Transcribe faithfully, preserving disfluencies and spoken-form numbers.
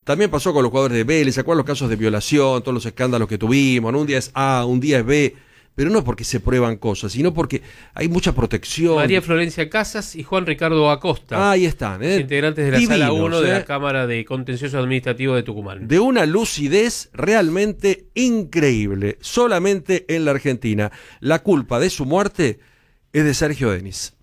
También pasó con los jugadores de Vélez, ¿se acuerdan los casos de violación, todos los escándalos que tuvimos? ¿No? Un día es A, un día es B, pero no porque se prueban cosas, sino porque hay mucha protección. María Florencia Casas y Juan Ricardo Acosta. Ah, ahí están, ¿eh? Integrantes de la Divinos, Sala uno de ¿eh? la Cámara de Contencioso Administrativo de Tucumán. De una lucidez realmente increíble, solamente en la Argentina. La culpa de su muerte es de Sergio Denis.